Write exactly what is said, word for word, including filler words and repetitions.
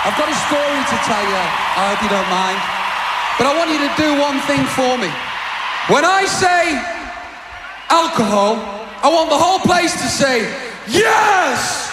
I've got a story to tell you, I hope you don't mind. But I want you to do one thing for me. When I say alcohol, I want the whole place to say, yes!